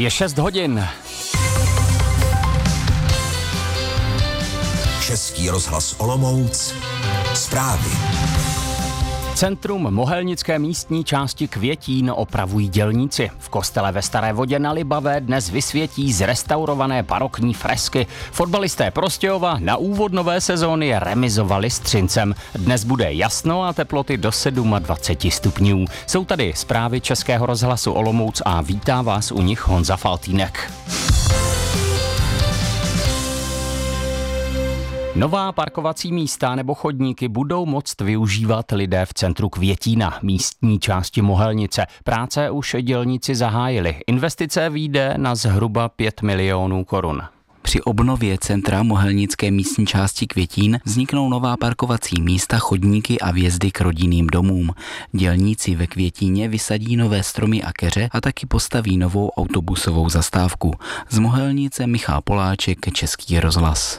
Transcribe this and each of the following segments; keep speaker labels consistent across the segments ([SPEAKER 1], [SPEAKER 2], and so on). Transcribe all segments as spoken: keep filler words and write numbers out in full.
[SPEAKER 1] Je šest hodin.
[SPEAKER 2] Český rozhlas Olomouc. Zprávy.
[SPEAKER 1] Centrum mohelnické místní části Květín opravují dělníci. V kostele ve Staré Vodě na Libavé dnes vysvětí zrestaurované barokní fresky. Fotbalisté Prostějova na úvod nové sezóny remizovali s Třincem. Dnes bude jasno a teploty do dvacet sedm stupňů. Jsou tady zprávy Českého rozhlasu Olomouc a vítá vás u nich Honza Faltýnek. Nová parkovací místa nebo chodníky budou moct využívat lidé v centru Květína, místní části Mohelnice. Práce už dělníci zahájili. Investice vyjde na zhruba pět milionů korun.
[SPEAKER 3] Při obnově centra mohelnické místní části Květín vzniknou nová parkovací místa, chodníky a vjezdy k rodinným domům. Dělníci ve Květíně vysadí nové stromy a keře a taky postaví novou autobusovou zastávku. Z Mohelnice Michal Poláček, Český rozhlas.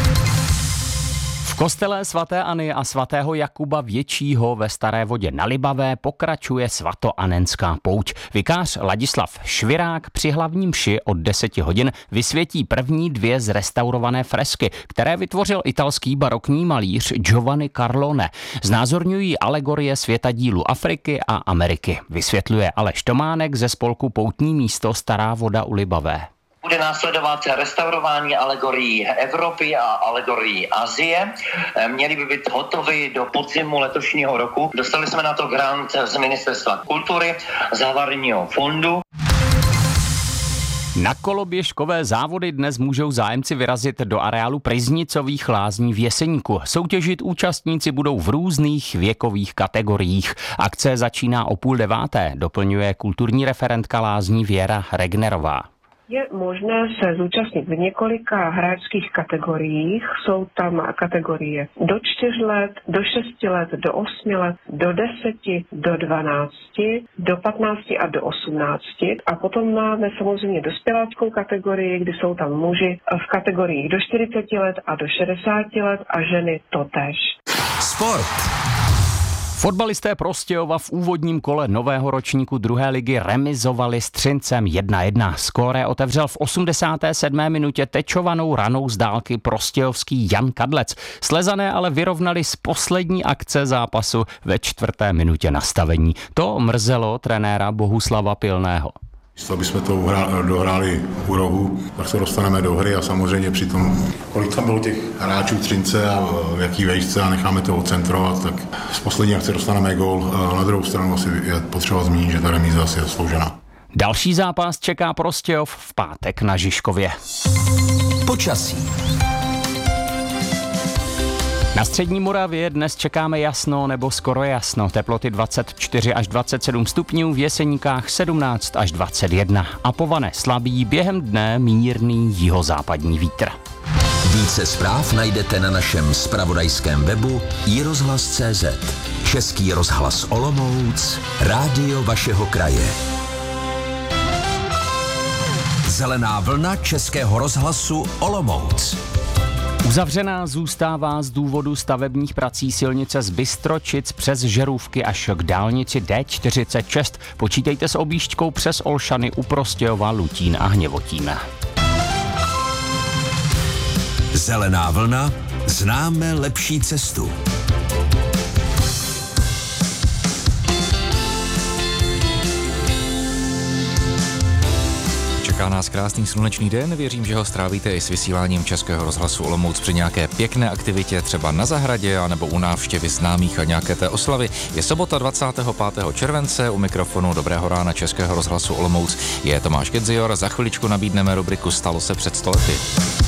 [SPEAKER 1] V kostele svaté Anny a svatého Jakuba Většího ve Staré Vodě na Libavé pokračuje svatoanenská pouť. Vikář Ladislav Švirák při hlavní mši od deseti hodin vysvětí první dvě zrestaurované fresky, které vytvořil italský barokní malíř Giovanni Carlone. Znázorňují alegorie světadílu Afriky a Ameriky. Vysvětluje Aleš Tománek ze spolku Poutní místo Stará Voda u Libavé.
[SPEAKER 4] Bude následovat restaurování alegorií Evropy a alegorií Asie. Měly by být hotovy do podzimu letošního roku. Dostali jsme na to grant z Ministerstva kultury, z havarijního fondu.
[SPEAKER 1] Na koloběžkové závody dnes můžou zájemci vyrazit do areálu Pryznicových lázní v Jeseníku. Soutěžit účastníci budou v různých věkových kategoriích. Akce začíná o půl deváté, doplňuje kulturní referentka lázní Věra Regnerová.
[SPEAKER 5] Je možné se zúčastnit v několika hráčských kategoriích. Jsou tam kategorie do čtyř let, do šesti let, do osmi let, do deseti, do dvanácti, do patnácti a do osmnácti. A potom máme samozřejmě dospěláckou kategorii, kdy jsou tam muži v kategoriích do čtyřiceti let a do šedesáti let a ženy totéž.
[SPEAKER 2] Sport.
[SPEAKER 1] Fotbalisté Prostějova v úvodním kole nového ročníku druhé ligy remizovali s Třincem jedna jedna. Skóre otevřel v osmdesáté sedmé minutě tečovanou ranou z dálky prostějovský Jan Kadlec. Slezané ale vyrovnali z poslední akce zápasu ve čtvrté minutě nastavení. To mrzelo trenéra Bohuslava Pilného.
[SPEAKER 6] Místo, aby jsme to dohráli u rohu, tak se dostaneme do hry a samozřejmě při tom, kolik tam bylo těch hráčů Třince a v jaký vejšce a necháme to odcentrovat, tak z poslední akce dostaneme gól. Na druhou stranu asi je potřeba zmínit, že ta remíza asi je zasloužená.
[SPEAKER 1] Další zápas čeká Prostějov v pátek na Žižkově.
[SPEAKER 2] Počasí.
[SPEAKER 1] Na střední Moravě dnes čekáme jasno nebo skoro jasno. Teploty dvacet čtyři až dvacet sedm stupňů, v Jeseníkách sedmnáct až dvacet jedna. A povane slabý, během dne mírný jihozápadní vítr.
[SPEAKER 2] Více zpráv najdete na našem zpravodajském webu i rozhlas tečka cé zet. Český rozhlas Olomouc, rádio vašeho kraje. Zelená vlna Českého rozhlasu Olomouc.
[SPEAKER 1] Uzavřená zůstává z důvodu stavebních prací silnice z Bystročic přes Žerůvky až k dálnici D čtyřicet šest. Počítejte s objížďkou přes Olšany u Prostějova, Lutín a Hněvotín.
[SPEAKER 2] Zelená vlna, známe lepší cestu.
[SPEAKER 7] Čeká nás krásný slunečný den, věřím, že ho strávíte i s vysíláním Českého rozhlasu Olomouc při nějaké pěkné aktivitě, třeba na zahradě, anebo u návštěvy známých a nějaké té oslavy. Je sobota dvacátého pátého července, u mikrofonu Dobrého rána Českého rozhlasu Olomouc je Tomáš Kedzior, za chviličku nabídneme rubriku Stalo se před sto lety.